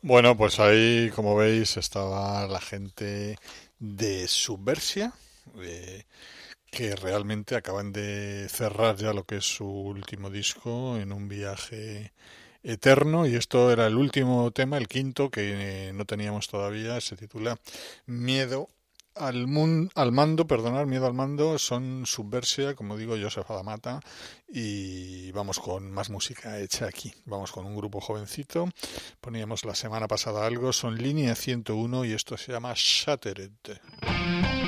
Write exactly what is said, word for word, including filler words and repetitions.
Bueno, pues ahí, como veis, estaba la gente de Subversia, eh, que realmente acaban de cerrar ya lo que es su último disco en un viaje eterno. Y esto era el último tema, el quinto, que eh, no teníamos todavía. Se titula Miedo al, mun- al mando, perdonar, Miedo al mando. Son Subversia, como digo, Joseph Adamata. Y vamos con más música hecha aquí. Vamos con un grupo jovencito. Poníamos la semana pasada algo. Son Línea ciento uno y esto se llama Shattered.